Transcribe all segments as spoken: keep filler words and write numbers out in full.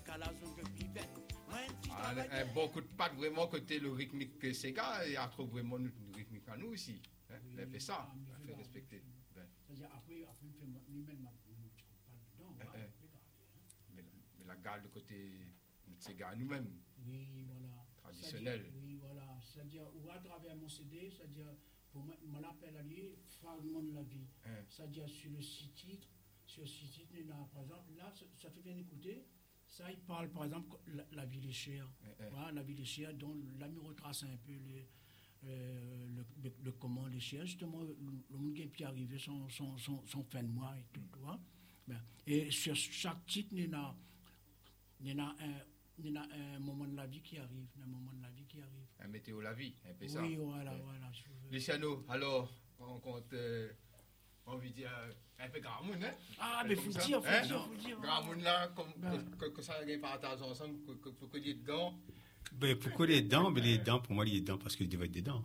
Ah, un bon coup de patte vraiment côté le rythmique que Sega et a trouvé vraiment une rythmique à nous aussi. Hein? Oui, il a fait ça, il a fait respecter. Ben. C'est-à-dire après, après il fait lui-même ma dedans. Eh, eh. Mais, mais la garde de côté de Sega nous-mêmes. Oui, voilà. Traditionnel. Oui, voilà. C'est-à-dire, ou à travers mon C D, c'est-à-dire, pour moi, je l'appelle à lui, fragment de la vie. Eh. C'est-à-dire, sur le six titres, sur le six titres, par exemple, là, ça, ça te vient d'écouter. Ça, il parle, par exemple, la, la ville est chère. Eh, eh. Voilà, la ville est chère, dont l'ami retrace un peu les, euh, le, le, le comment les chères. Justement, le, le monde qui est arrivé, son, son, son, son fin de mois et tout. Mm. Hein? Ben, et sur chaque titre, il y a, il y a, un, il y a un moment de la vie qui arrive. Un moment de la vie qui arrive. Un météo de la vie, un peu ça. Oui, voilà, ouais. Voilà. Je... Luciano, alors, on compte... Euh... On veut dire un peu Gramoun, hein? Ah, mais faut dire, faut dire, faut dire. Gramoun là, comme que ça vient partager ensemble, pour que les dents. Ben, pourquoi les dents? Ben, les dents, pour moi, les dents, parce que je devais être des dents.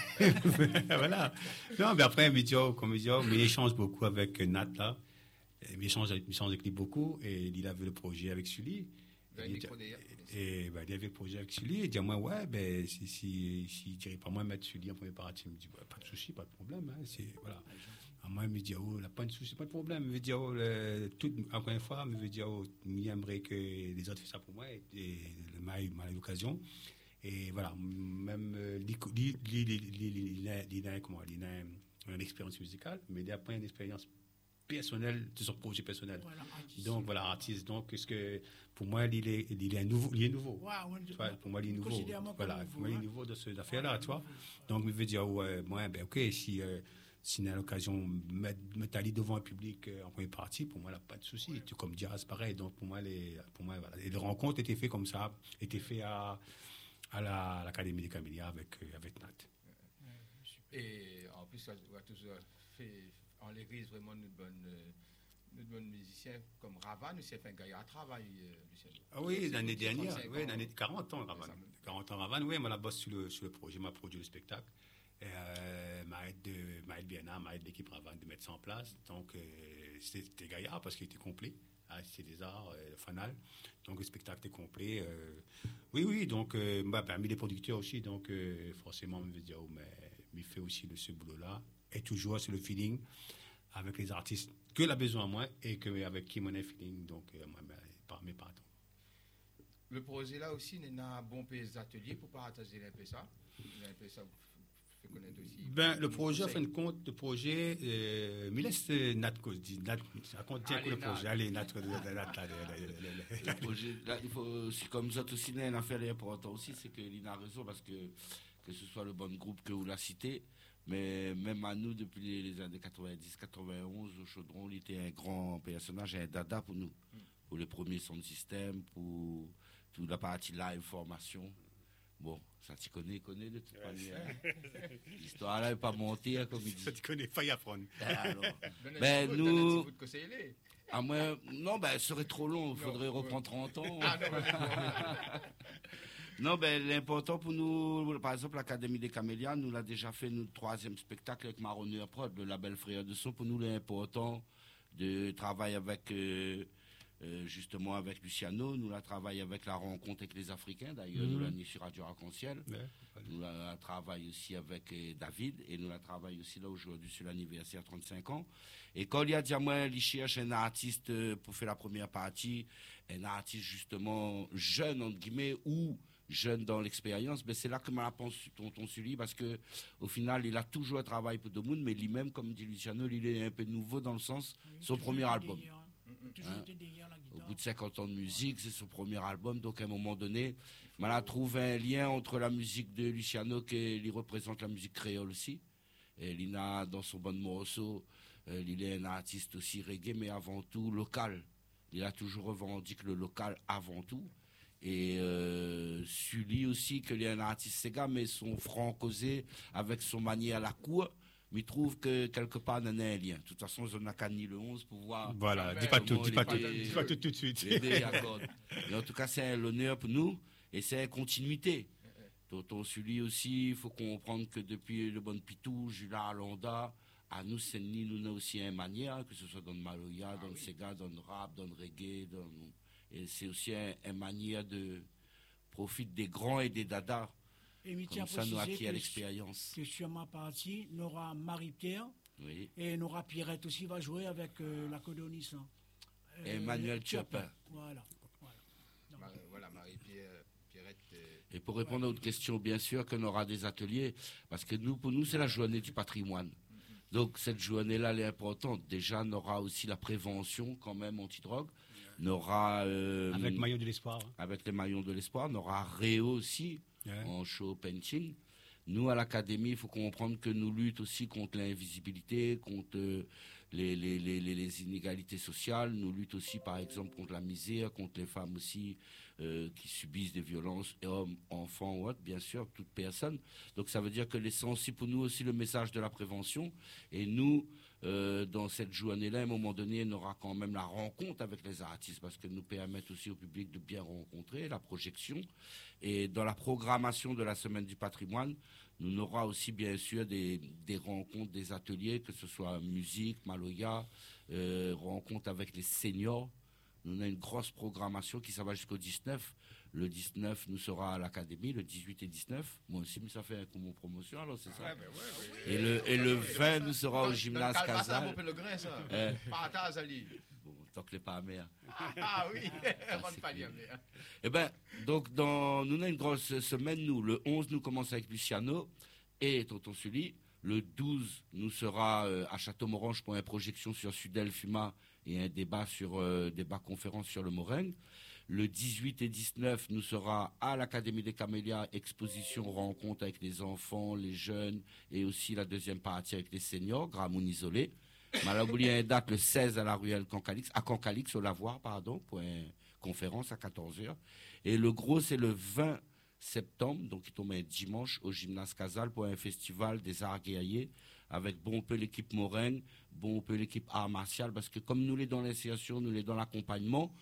Voilà. Non, mais après, Médio, comme Médio, mais il échange beaucoup avec Nat, là. Il échange, il échange avec lui beaucoup, et il avait le projet avec Sully. Ben, et ben, il avait le projet avec Sully, et il dit à moi, ouais, ben, si, si, si, je dirais pas moi mettre Sully en premier partie, il me dit, ouais, pas de souci, pas de problème, hein, c'est, voilà. À moi, il me dit, oh, là, pas de souci, pas de problème. Il me dit, oh, le, tout, encore une fois, il me dit, oh, j'aimerais que les autres fassent ça pour moi, et, et il m'a eu l'occasion. Et voilà, même, il a, comment, il a une expérience musicale, mais il a pas une expérience personnel de son projet personnel. Voilà, donc voilà, artiste. Donc est-ce que pour moi il est il est nouveau, il est nouveau. Wow, tu vois, pour moi il est nouveau. Voilà, pour moi il est nouveau de cette affaire là, tu vois. Donc je veux dire ouais, moi ben OK, si euh, si on a l'occasion de mettre Ali devant un public euh, en première partie, pour moi là pas de souci. Ouais. Tu comme jazz pareil. Donc pour moi les pour moi voilà, et les rencontres étaient faites comme ça, étaient faites à à la à l'Académie des Camélias avec euh, avec Nat. Et en plus on a toujours fait en l'église vraiment une bonne, une bonne musicien comme Ravan, aussi fait un gars à travail, Luciano. Ah oui, l'année dernière, oui, l'année de quarante ans, Ravan. quarante ans, Ravan, oui, moi, la bosse sur le, sur le projet, m'a produit le spectacle. Euh, m'a aidé, m'a aidé bien, m'a aidé l'équipe Ravan de mettre ça en place. Donc, euh, c'était gaillard parce qu'il était complet. Ah, c'est des arts, euh, fanal. Donc, le spectacle était complet. Euh, oui, oui, donc, euh, bah, parmi les producteurs aussi, donc, euh, forcément, on me dit, oh, mais, mais il fait aussi le, ce boulot-là. Et toujours sur le feeling avec les artistes que la besoin moi et que avec qui mon feeling donc euh, moi par mes pardons. Le projet là aussi n'est un bon pays ateliers pour partager un peu ça. Un peu ça fait connaître aussi. Ben le projet en fin de compte le projet euh, me laisse Nat dit Nat raconte bien le projet allez Nat le projet là il faut comme ça aussi une affaire importante aussi c'est que il a raison parce que que ce soit le bon groupe que vous la citez. Mais même à nous, depuis les années quatre-vingt-dix quatre-vingt-onze, au Chaudron, il était un grand personnage, un dada pour nous. Mm. Pour les premiers sons de système, pour toute la partie live, formation. Bon, ça tu connais, connais de toute ouais. manière. L'histoire là n'est pas montée, hein, comme il dit. Ça tu connais, pas y apprendre. Alors, ben nous... Ah, moi, non, ben, ce serait trop long, il faudrait non, reprendre trente ans. Ah, non, non, ben, l'important pour nous, par exemple, l'Académie des Camélias, nous l'a déjà fait notre troisième spectacle avec Maronneur Prod, le label Frère de Son. Pour nous, l'important de travailler avec, euh, euh, justement, avec Luciano. Nous la travaillé avec la rencontre avec les Africains, d'ailleurs, mmh. nous l'a mis sur Radio Arc-en-Ciel. Ouais, nous la travaillé aussi avec euh, David, et nous la travaillé aussi là aujourd'hui sur l'anniversaire trente-cinq ans. Et quand il y a dit à moi, il cherche un artiste euh, pour faire la première partie, un artiste justement jeune, entre guillemets, ou jeune dans l'expérience, ben c'est là que m'a pense tonton Sully, parce que au final il a toujours travaillé pour tout le monde, mais lui-même, comme dit Luciano, il est un peu nouveau dans le sens oui, son premier album. Hein? Au bout de cinquante ans de musique, c'est son premier album, donc à un moment donné, on a trouvé un lien entre la musique de Luciano qui représente la musique créole aussi. Et il a dans son bon morceau, euh, il est un artiste aussi reggae, mais avant tout local. Il a toujours revendiqué le local avant tout. Et euh, Sully aussi, qu'il est un artiste Sega, mais son franc causé, avec son manière à la cour, mais il trouve que quelque part, il y a un lien. De toute façon, on n'a qu'à ni le onze pour voir... Voilà, dis pas tout, dis pas tout, dis pas tout tout de suite. Et en tout cas, c'est l'honneur pour nous, et c'est une continuité. Tonton Sully aussi, il faut comprendre que depuis le bon Pitou, Julas Alonda, à nous, c'est ni nous, on a aussi une manière, que ce soit dans le Maloya, dans le Sega, dans le rap, dans le reggae, dans... Et c'est aussi un, un manière de profiter des grands et des dadas. Et comme ça, nous acquiert l'expérience. Que sur ma partie, nous aura Marie-Pierre. Oui. Et nous aura Pierrette aussi va jouer avec euh, l'accordéoniste. Euh, Emmanuel Chopin. Voilà. Voilà, Mar- voilà Marie-Pierre, Pierrette. Euh... Et pour répondre ouais. à votre question, bien sûr qu'on aura des ateliers, parce que nous, pour nous, c'est la journée du patrimoine. Mm-hmm. Donc cette journée-là, elle est importante. Déjà, on aura aussi la prévention quand même anti-drogue. On aura... Euh, avec maillot de l'espoir. Hein. Avec les maillons de l'espoir. On aura Réo aussi, yeah. en show painting. Nous, à l'Académie, il faut comprendre que nous luttons aussi contre l'invisibilité, contre euh, les, les, les, les inégalités sociales. Nous luttons aussi, par exemple, contre la misère, contre les femmes aussi euh, qui subissent des violences, hommes, enfants ou autres, bien sûr, toute personne. Donc, ça veut dire que l'essentiel pour nous aussi le message de la prévention. Et nous, euh, dans cette journée-là, à un moment donné, on aura quand même la rencontre avec les artistes parce que nous permettent aussi au public de bien rencontrer, la projection. Et dans la programmation de la Semaine du patrimoine, nous aurons aussi bien sûr des, des rencontres, des ateliers, que ce soit musique, maloya, euh, rencontres avec les seniors. Nous avons une grosse programmation qui ça va jusqu'au dix-neuf. Le dix-neuf, nous serons à l'Académie, le dix-huit et dix-neuf. Moi aussi, mais ça fait comme une promotion, alors c'est ça. Ouais, ouais, ouais, et, ouais, le, ouais, et le vingt, nous serons au gymnase Casal. Euh, bon, tant que les pas amers. Ah oui, rentre pas les amers. Eh bien, donc, dans, nous avons une grosse semaine, nous. Le onze, nous commençons avec Luciano et Tonton Sully. Le douze, nous sera euh, à Château-Morange pour une projection sur Sudel Fuma et un débat sur euh, débat conférence sur le Moringue. Le dix-huit et dix-neuf, nous sera à l'Académie des Camélias, exposition, rencontre avec les enfants, les jeunes, et aussi la deuxième partie avec les seniors, Gramoun isolé. Malaboulier une date le seize à la ruelle Cancalix, à Cancalix, au Lavoir, pardon, pour une conférence à quatorze heures. Et le gros, c'est le vingt septembre, donc il tombe un dimanche, au gymnase Casal, pour un festival des arts guerriers, avec bon peu l'équipe Moringue, bon peu l'équipe art martial, parce que comme nous les dans l'initiation, nous les dans l'accompagnement,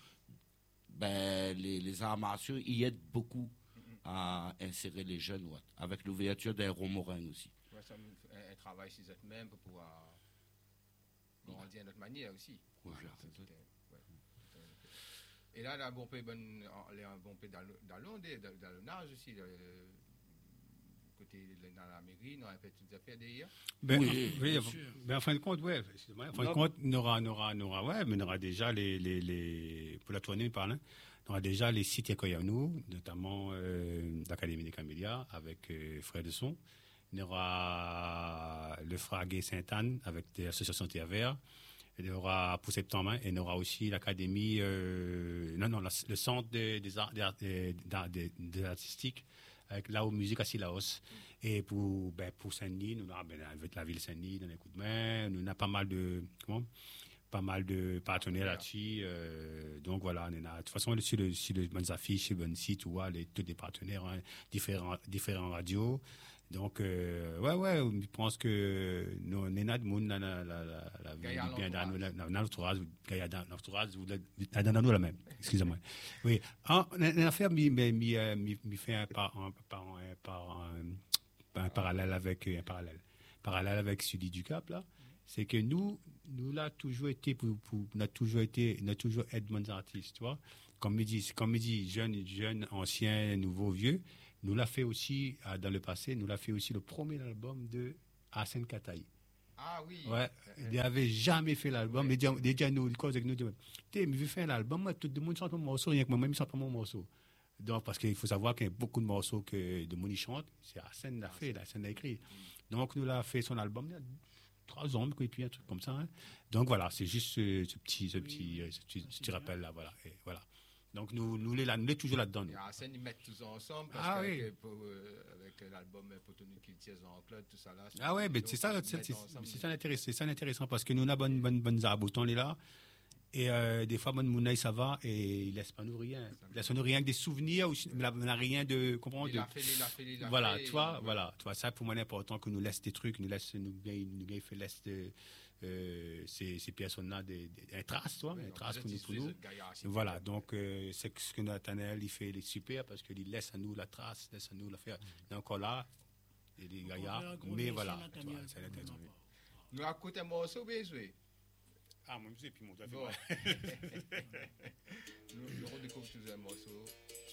ben, les, les arts martiaux y aident beaucoup à insérer les jeunes, ouais, avec l'ouverture d'un Romorin aussi. Ouais, c'est un, un travail sur eux-mêmes pour pouvoir grandir à notre manière aussi. Voilà. Ouais. Et là, là, bon peu, bon, un bon peu d'allonnage aussi, le, côté dans la mairie, on a fait toutes les affaires d'ailleurs. Ben, oui, oui, ben, en fin de compte, ouais. En fin de compte, on aura, on aura, on aura, ouais, mais on aura déjà les, les, les pour la tournée, par là, on aura déjà les sites nous, notamment euh, l'Académie des Camélias avec euh, Frères de Son. Il y aura le Fraguet Sainte-Anne avec l'association Terre Vert. Il y aura pour septembre, et il y aura aussi l'Académie, euh, non, non, la, le centre des, des arts, des, des, des, des artistiques. Avec là où musique à Silaos. Et pour, ben, pour Saint-Denis, nous avons ben, avec la ville Saint-Denis, dans les coups de main, nous avons pas mal de, comment, pas mal de partenaires là-dessus. Euh, donc voilà, on a, de toute façon, sur le, sur les bonnes affiches, sur les bonnes sites, tu vois, les, tous des partenaires, hein, différents, différents radios. Donc, euh, ouais, ouais, je pense que nous, on est là, nous, la, la, la, la, bien dans l'entourage, dans l'entourage, dans nous la même, excusez-moi. Oui, en affaire, mi, mi, mi, mi fait un, par, un, par, un, par un, un parallèle avec, un parallèle, parallèle avec celui du Cap, là, c'est que nous, nous, là, toujours été, pour, pour, on a toujours été, on a toujours été bons artistes, tu vois. Comme me dit, comme me dit, jeunes, jeunes, anciens, nouveaux, vieux. Nous l'a fait aussi, dans le passé, nous l'a fait aussi le premier album de Hassan Kataï. Ah oui. Ouais, il n'avait jamais fait l'album. Ouais. Déjà, déjà, nous, quand nous disons, tu veux faire un album, moi, tout le monde chante mon morceau, rien que moi-même, je chante pas mon morceau. Donc, parce qu'il faut savoir qu'il y a beaucoup de morceaux que de Moni chante, c'est Hassan l'a fait, Hassan l'a écrit. Donc, nous l'a fait son album, il y a trois ans, et puis un truc comme ça. Hein. Donc, voilà, c'est juste ce, ce petit, ce petit, ce petit, ce petit rappel-là, voilà. Et voilà. Donc, nous, nous, les, nous, les toujours là-dedans. Et Arsène, ils mettent tous ensemble, parce ah, que, oui. pour, euh, avec l'album Potonou Kiltiers en Claude, tout ça là. Ah ouais, mais c'est ça, c'est, c'est, c'est ça intéressant, c'est ça intéressant, parce que nous, on a bonne, bonne, bonne arboutons, les là, et euh, des fois, bonne Mounaï, ça va, et il laisse pas nous rien. Il laisse nous rien que des souvenirs, mais on n'a rien de, comment il de, a fait, il a fait, il a voilà, fait, tu vois, et, voilà, tu vois, ça, pour moi, c'est important que nous laisse des trucs, nous laisse, nous, nous, nous fait laisse de, Euh, ces, ces personnes-là des, des, des traces, toi, oui, des traces pour nous, pour nous. Voilà, donc euh, c'est ce que Nathanaël il fait, il est super parce qu'il laisse à nous la trace, laisse à nous la faire. Mm-hmm. Et encore là, il y a des gaillards, mais voilà. Nous à côté morceau bien joué. Ah, moi, je sais, puis mon Bon. Nous, nous redécouvrons tous un mot.